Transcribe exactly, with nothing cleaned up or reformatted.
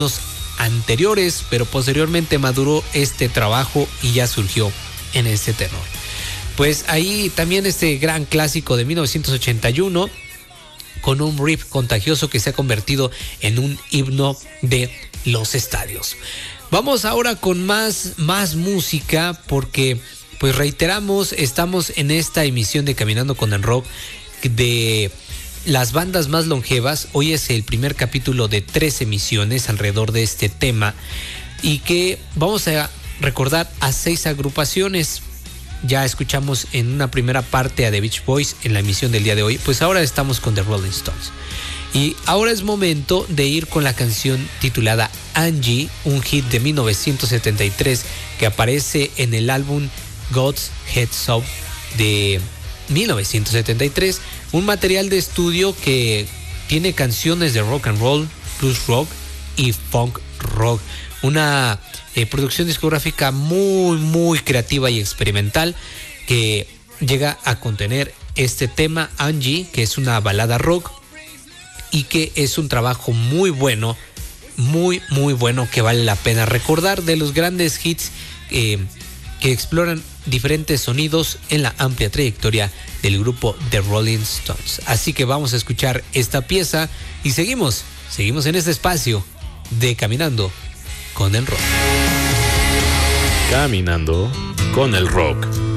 anteriores, pero posteriormente maduró este trabajo y ya surgió en este tenor. Pues ahí también este gran clásico de mil novecientos ochenta y uno, con un riff contagioso que se ha convertido en un himno de los estadios. Vamos ahora con más, más música, porque pues reiteramos, estamos en esta emisión de Caminando con el Rock de las bandas más longevas. Hoy es el primer capítulo de tres emisiones alrededor de este tema, y que vamos a recordar a seis agrupaciones. Ya escuchamos en una primera parte a The Beach Boys en la emisión del día de hoy, pues ahora estamos con The Rolling Stones. Y ahora es momento de ir con la canción titulada Angie, un hit de mil novecientos setenta y tres que aparece en el álbum God's Heads Up de mil novecientos setenta y tres, un material de estudio que tiene canciones de rock and roll, blues rock y funk rock. Una eh, producción discográfica muy muy creativa y experimental que llega a contener este tema Angie, que es una balada rock y que es un trabajo muy bueno, muy muy bueno, que vale la pena recordar, de los grandes hits eh, que exploran diferentes sonidos en la amplia trayectoria del grupo The Rolling Stones. Así que vamos a escuchar esta pieza y seguimos, seguimos en este espacio de Caminando con el Rock. Caminando con el Rock.